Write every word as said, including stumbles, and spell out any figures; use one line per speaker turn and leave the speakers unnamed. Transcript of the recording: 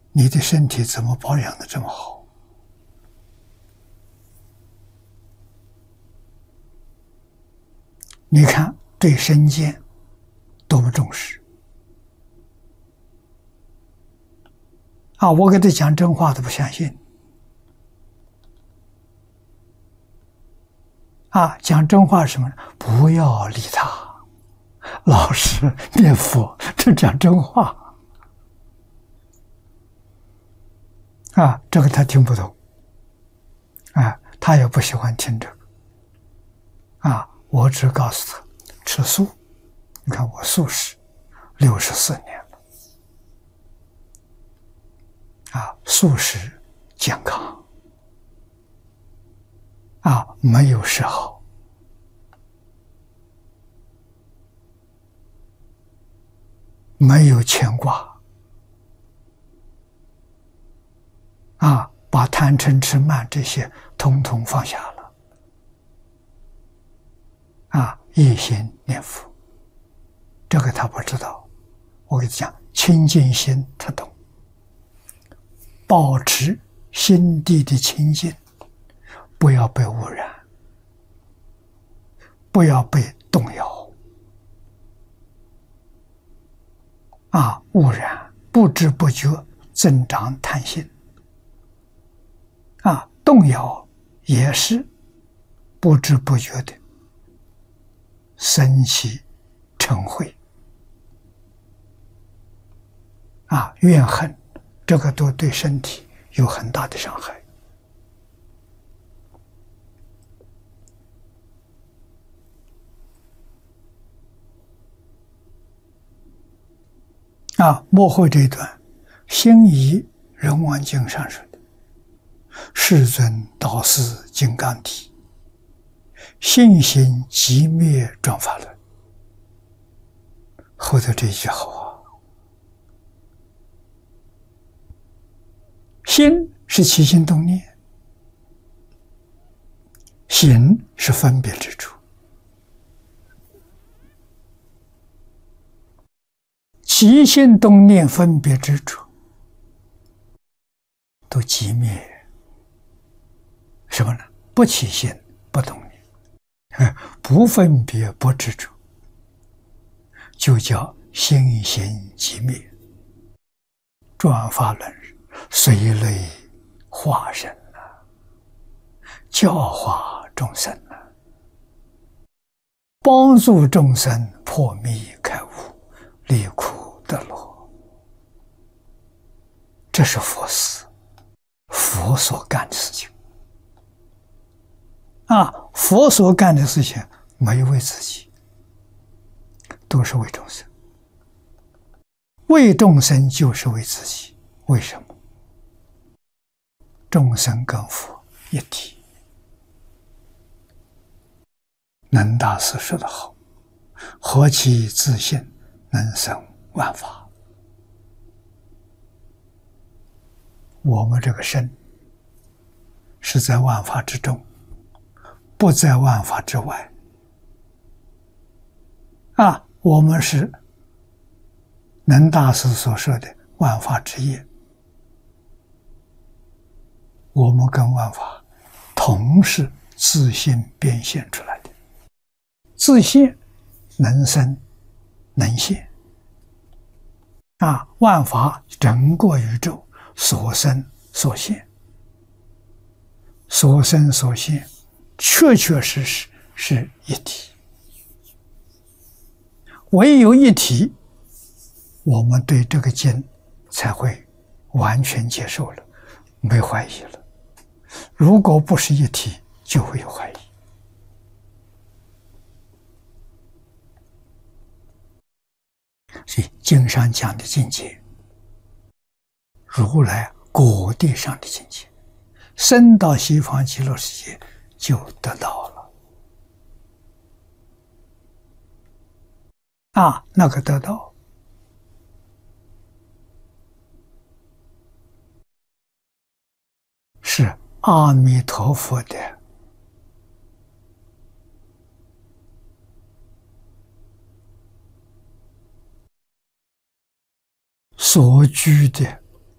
你的身体怎么保养的这么好？你看对身健多么重视啊！我给他讲真话，他不相信啊！讲真话是什么呢？不要理他，老实念佛，这讲真话啊！这个他听不懂啊，他也不喜欢听这个啊！我只告诉他吃素，你看我素食六十四年了啊，素食健康啊，没有嗜好，没有牵挂啊，把贪嗔痴慢这些统统放下了啊，一心念佛。这个他不知道，我给他讲清净心他懂，保持心地的清净，不要被污染，不要被动摇啊，污染不知不觉增长贪心啊，动摇也是不知不觉的生起嗔恚啊，怨恨，这个都对身体有很大的伤害啊。幕后这一段心仪人王经上说的，世尊导师金刚体，信心即灭转法轮。后头这一句好啊，心是起心动念，行是分别之处，起心动念分别之处都即灭，什么呢？不起心不动念，不分别不执着，就叫心行即灭，转法轮随类化身了，教化众生了，帮助众生破迷开悟，离苦得乐。这是佛事，佛所干的事情啊！佛所干的事情没为自己，都是为众生。为众生就是为自己，为什么？众生跟佛一体。能大师说得好，何其自信，能生万法。我们这个身是在万法之中，不在万法之外啊！我们是能大师所说的万法之业，我们跟万法同是自性变现出来的，自现能生能现啊！万法整个宇宙所生所现，所生所现确确实实是一体。唯有一体，我们对这个经才会完全接受了，没怀疑了。如果不是一体，就会有怀疑。所以经上讲的境界，如来果地上的境界，升到西方极乐世界就得到了啊！那个得到是阿弥陀佛的所居的